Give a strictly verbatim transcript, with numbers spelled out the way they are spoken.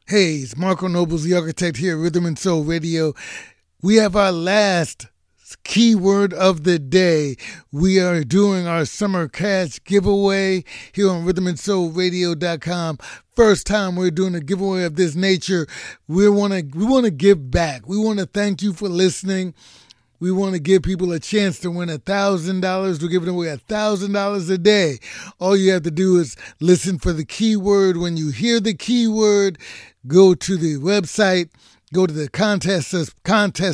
Hey, it's Marco Nobles, the architect here at Rhythm and Soul Radio. We have our last keyword of the day. We are doing our summer cash giveaway here on rhythm and soul radio dot com. First time we're doing a giveaway of this nature. We want to we want to give back. We want to thank you for listening. We want to give people a chance to win one thousand dollars. We're giving away one thousand dollars a day. All you have to do is listen for the keyword. When you hear the keyword, go to the website, go to the contest, contest